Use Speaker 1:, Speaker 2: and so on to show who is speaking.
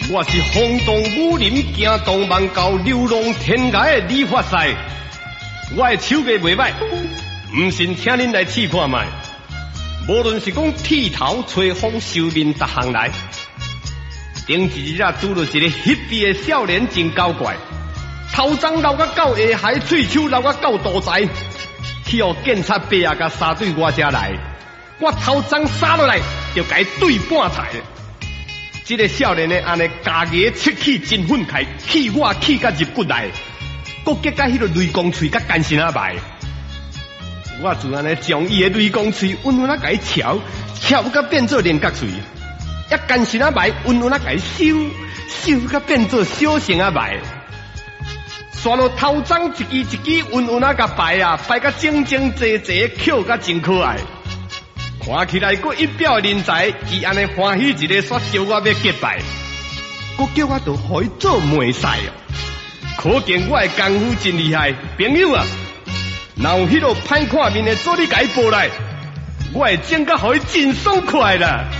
Speaker 1: 我是轰动武林、惊动万教、流浪天涯的理发师。我的手艺袂歹，唔信请恁来试看卖。无论是讲剃头、吹风、修面，逐项来。顶一日拄到一个翕逼的少年，真搞怪，头鬃留甲到下海，喙手留甲到肚脐，去互警察伯仔甲杀对我遮来。我头鬃杀落来，就甲伊对半菜。这个少年呢，安尼家己切气真愤慨，气我气甲入骨内，搁结甲迄个雷公喙甲干心仔埋。我就安尼将伊的雷公喙温温啊甲伊敲甲变做连角喙，一干心仔埋温温啊甲伊修甲变做小绳仔埋。刷落头鬃一支一支温温啊甲摆甲整整齐齐，扣甲真可爱。看起来佫一表人才，伊安尼欢喜一个煞招我要结拜，佫叫我都互伊做媒使哦。可见我的功夫真厉害，朋友啊！若有迄落歹看面的，做你甲伊报来，我会整甲互伊真爽快啦。